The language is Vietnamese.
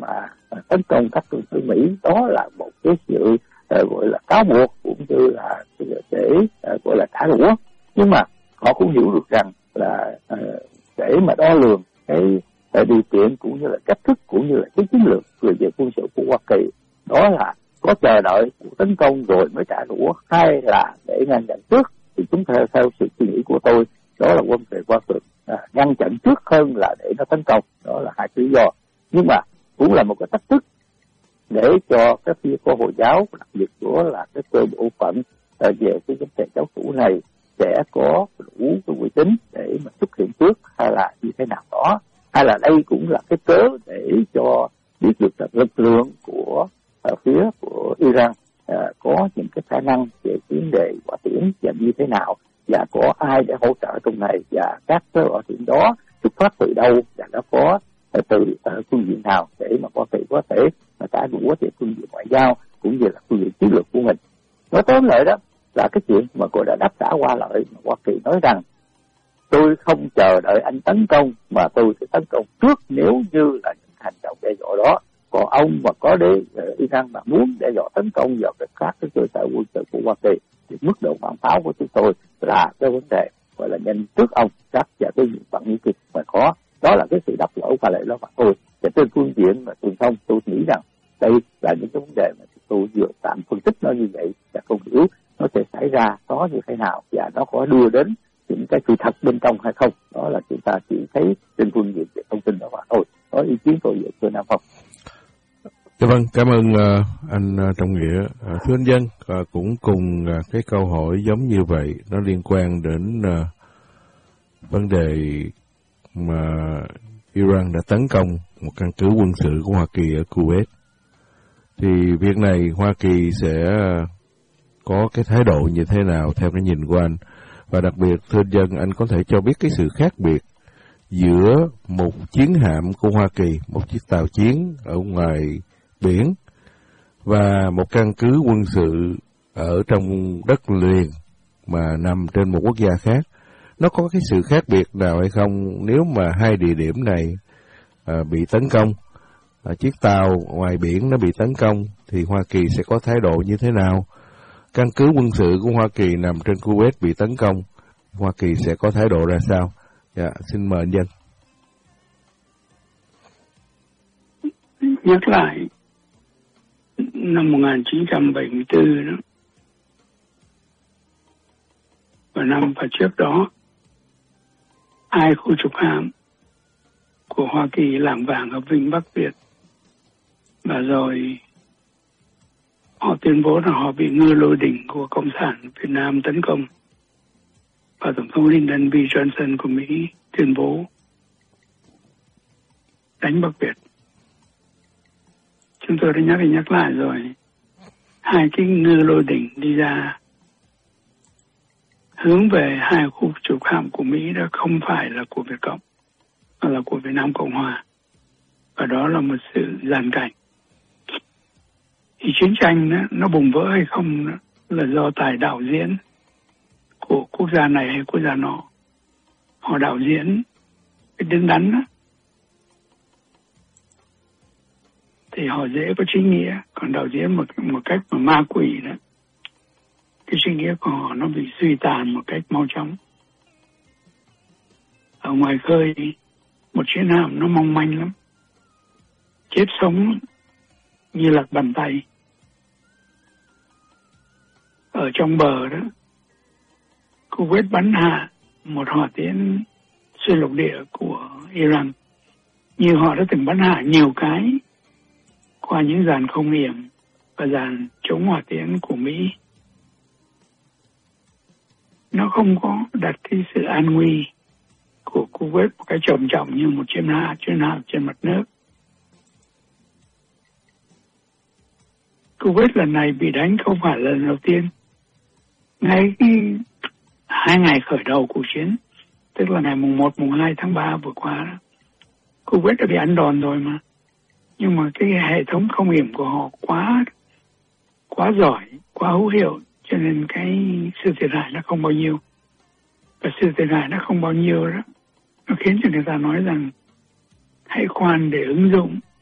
mà tấn công các căn cứ Mỹ, đó là một cái sự gọi là cáo buộc cũng như là để gọi là trả đũa. Nhưng mà họ cũng hiểu được rằng là để mà đo lường cái điều kiện cũng như là cách thức cũng như là cái chiến lược về quân sự của Hoa Kỳ, đó là có chờ đợi tấn công rồi mới trả đũa hay là để ngăn chặn trước. Thì chúng theo sự suy nghĩ của tôi, đó là quân sự Hoa Kỳ ngăn chặn trước hơn là để nó tấn công. Đó là hai lý do, nhưng mà cũng là một cái thách thức để cho các phía của Hồi giáo, đặc biệt của là cái cơ bộ phận về cái vấn đề giáo chủ này sẽ có đủ cái uy tín để mà xuất hiện trước hay là như thế nào đó, hay là đây cũng là cái cớ để cho biết được là lực lượng của phía của Iran có những cái khả năng về vấn đề hỏa tiễn và như thế nào, và có ai để hỗ trợ trong này, và các cái hỏa tiễn đó xuất phát từ đâu và nó có từ phương diện nào để mà có thể mà trả đũa về phương diện ngoại giao cũng như là phương diện chiến lược của mình. Nói tóm lại đó là cái chuyện mà cô đã đáp trả qua lợi mà Hoa Kỳ nói rằng tôi không chờ đợi anh tấn công mà tôi sẽ tấn công trước nếu như là những hành động đe dọa đó. Còn ông mà có để Iran mà muốn đe dọa tấn công vào các cái cơ sở quân sự của Hoa Kỳ thì mức độ phản pháo của chúng tôi là cái vấn đề gọi là nhanh trước ông các và cái những bằng những kịch mà có. Đó là cái sự đáp lỗ qua lại đó mà thôi. Và trên phương diện mà truyền thông tôi nghĩ rằng đây là những cái vấn đề mà tôi vừa tạm phân tích nó như vậy và không hiểu nó sẽ xảy ra nó như thế nào và nó có đưa đến những cái sự thật bên trong hay không. Đó là chúng ta chỉ thấy trên phương diện về thông tin đó mà thôi. Đó ý kiến tôi về Thưa Nam Phong. Dạ vâng, cảm ơn anh Trọng Nghĩa. Thưa anh Dân, cũng cùng cái câu hỏi giống như vậy, nó liên quan đến vấn đề mà Iran đã tấn công một căn cứ quân sự của Hoa Kỳ ở Kuwait. Thì việc này Hoa Kỳ sẽ có cái thái độ như thế nào theo cái nhìn của anh? Và đặc biệt, thưa anh Dân, anh có thể cho biết cái sự khác biệt giữa một chiến hạm của Hoa Kỳ, một chiếc tàu chiến ở ngoài biển, và một căn cứ quân sự ở trong đất liền mà nằm trên một quốc gia khác. Nó có cái sự khác biệt nào hay không? Nếu mà hai địa điểm này bị tấn công, chiếc tàu ngoài biển nó bị tấn công, thì Hoa Kỳ sẽ có thái độ như thế nào? Căn cứ quân sự của Hoa Kỳ nằm trên Kuwait bị tấn công, Hoa Kỳ sẽ có thái độ ra sao? Dạ, xin mời anh Dân. Nhắc lại năm 1974 đó, và trước đó, 2 khu trục hạm của Hoa Kỳ lảng vảng ở Vịnh Bắc Việt, và rồi họ tuyên bố rằng họ bị ngư lôi đỉnh của Cộng sản Việt Nam tấn công, và Tổng thống Lyndon B. Johnson của Mỹ tuyên bố đánh Bắc Việt. Chúng tôi đã nhắc lại rồi, 2 cái ngư lôi đỉnh đi ra hướng về 2 khu trục hạm của Mỹ đó không phải là của Việt Cộng, mà là của Việt Nam Cộng Hòa. Và đó là một sự giàn cảnh. Thì chiến tranh đó, nó bùng vỡ hay không đó, là do tài đạo diễn của quốc gia này hay quốc gia nọ. Họ đạo diễn cái đứng đắn đó, thì họ dễ có chính nghĩa, còn đạo diễn một cách mà ma quỷ đó, cái suy nghĩ của họ nó bị suy tàn một cách mau chóng. Ở ngoài khơi một chiến hạm nó mong manh lắm, chết sống như lật bàn tay. Ở trong bờ đó, Kuwait bắn hạ một hỏa tiễn xuyên lục địa của Iran, như họ đã từng bắn hạ nhiều cái qua những dàn không hiểm và dàn chống hỏa tiễn của Mỹ. Nó không có đặt cái sự an nguy của Kuwait một cái trầm trọng như một chiến hạm trên mặt nước. Kuwait lần này bị đánh không phải là lần đầu tiên. Ngay cái 2 ngày khởi đầu cuộc chiến, tức là ngày mùng 1, mùng 2 tháng 3 vừa qua đó, Kuwait đã bị ăn đòn rồi mà. Nhưng mà cái hệ thống không hiểm của họ quá giỏi, quá hữu hiệu, cho nên cái sự thiệt hại nó không bao nhiêu. Và sự thiệt hại nó không bao nhiêu đó, nó khiến cho người ta nói rằng hãy khoan để ứng dụng